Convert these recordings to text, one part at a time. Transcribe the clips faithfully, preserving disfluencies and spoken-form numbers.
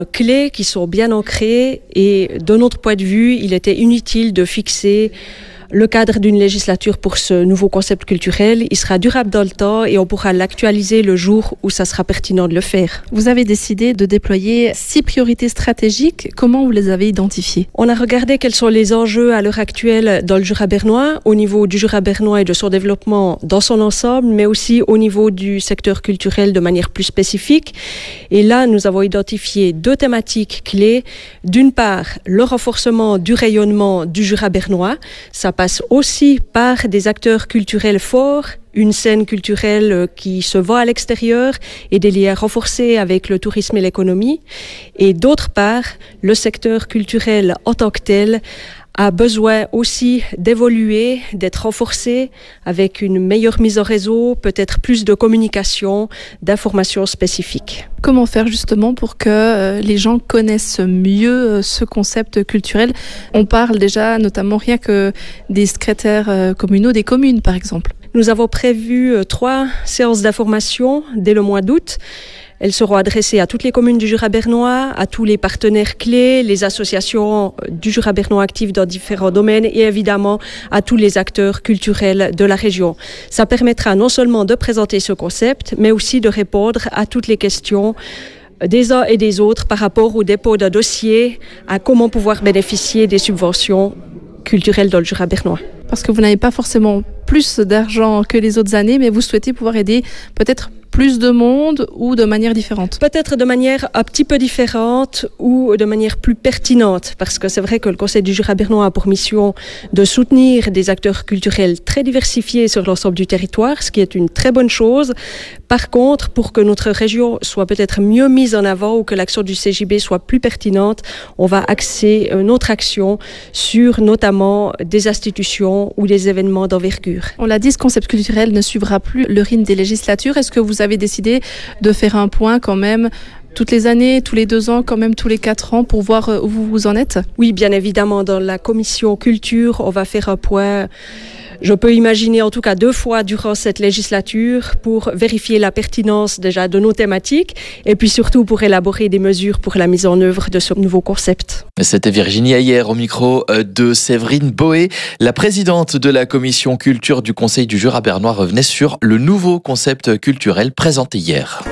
Clés qui sont bien ancrées et de notre point de vue, il était inutile de fixer le cadre d'une législature pour ce nouveau concept culturel. Il sera durable dans le temps et on pourra l'actualiser le jour où ça sera pertinent de le faire. Vous avez décidé de déployer six priorités stratégiques. Comment vous les avez identifiées? On a regardé quels sont les enjeux à l'heure actuelle dans le Jura bernois, au niveau du Jura bernois et de son développement dans son ensemble, mais aussi au niveau du secteur culturel de manière plus spécifique. Et là, nous avons identifié deux thématiques clés. D'une part, le renforcement du rayonnement du Jura bernois. Ça passe aussi par des acteurs culturels forts, une scène culturelle qui se voit à l'extérieur et des liens renforcés avec le tourisme et l'économie. Et d'autre part, le secteur culturel en tant que tel a besoin aussi d'évoluer, d'être renforcé avec une meilleure mise en réseau, peut-être plus de communication, d'informations spécifiques. Comment faire justement pour que les gens connaissent mieux ce concept culturel? On parle déjà notamment rien que des secrétaires communaux des communes par exemple. Nous avons prévu trois séances d'information dès le mois d'août. Elles seront adressées à toutes les communes du Jura bernois, à tous les partenaires clés, les associations du Jura bernois actives dans différents domaines et évidemment à tous les acteurs culturels de la région. Ça permettra non seulement de présenter ce concept, mais aussi de répondre à toutes les questions des uns et des autres par rapport au dépôt d'un dossier, à comment pouvoir bénéficier des subventions culturelles dans le Jura bernois. Parce que vous n'avez pas forcément plus d'argent que les autres années, mais vous souhaitez pouvoir aider peut-être plus de monde ou de manière différente? Peut-être de manière un petit peu différente ou de manière plus pertinente, parce que c'est vrai que le Conseil du Jura bernois a pour mission de soutenir des acteurs culturels très diversifiés sur l'ensemble du territoire, ce qui est une très bonne chose. Par contre, pour que notre région soit peut-être mieux mise en avant ou que l'action du C J B soit plus pertinente, on va axer notre action sur notamment des institutions ou des événements d'envergure. On l'a dit, ce concept culturel ne suivra plus le rythme des législatures. Est-ce que vous avez décidé de faire un point quand même toutes les années, tous les deux ans, quand même tous les quatre ans pour voir où vous vous en êtes? Oui, bien évidemment, dans la commission culture, on va faire un point. Je peux imaginer en tout cas deux fois durant cette législature pour vérifier la pertinence déjà de nos thématiques et puis surtout pour élaborer des mesures pour la mise en œuvre de ce nouveau concept. C'était Virginie Ayer au micro de Séverine Boé. La présidente de la commission culture du Conseil du Jura bernois revenait sur le nouveau concept culturel présenté hier.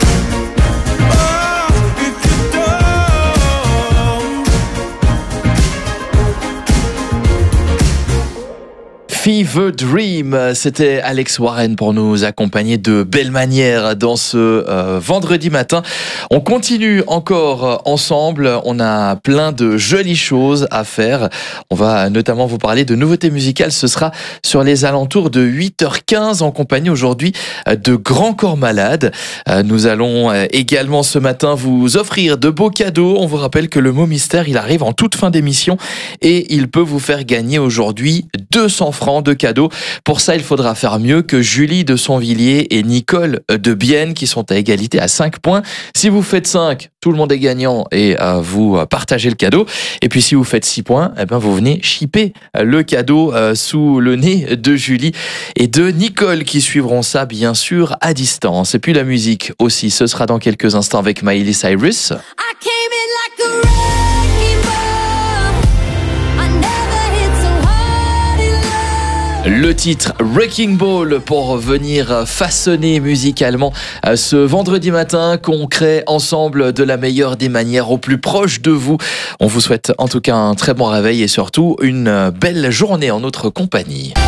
Fever Dream, c'était Alex Warren pour nous accompagner de belle manière dans ce euh, vendredi matin. On continue encore ensemble, on a plein de jolies choses à faire. On va notamment vous parler de nouveautés musicales, ce sera sur les alentours de huit heures quinze en compagnie aujourd'hui de Grand Corps Malade. Nous allons également ce matin vous offrir de beaux cadeaux. On vous rappelle que le mot mystère, il arrive en toute fin d'émission et il peut vous faire gagner aujourd'hui deux cents francs de cadeaux. Pour ça, il faudra faire mieux que Julie de Sonvilliers et Nicole de Bienne qui sont à égalité à cinq points. Si vous faites cinq, tout le monde est gagnant et euh, vous partagez le cadeau. Et puis si vous faites six points, eh ben, vous venez chipper le cadeau euh, sous le nez de Julie et de Nicole qui suivront ça bien sûr à distance. Et puis la musique aussi, ce sera dans quelques instants avec Miley Cyrus. Le titre Wrecking Ball pour venir façonner musicalement ce vendredi matin qu'on crée ensemble de la meilleure des manières au plus proche de vous. On vous souhaite en tout cas un très bon réveil et surtout une belle journée en notre compagnie.